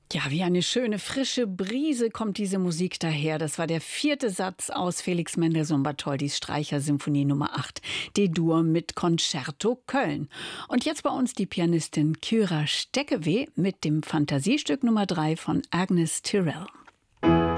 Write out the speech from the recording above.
Ja, wie eine schöne, frische Brise kommt diese Musik daher. Das war der vierte Satz aus Felix Mendelssohn Bartholdys Streichersymphonie Nummer 8, D-Dur mit Concerto Köln. Und jetzt bei uns die Pianistin Kyra Steckeweh mit dem Fantasiestück Nummer 3 von Agnes Tirrell.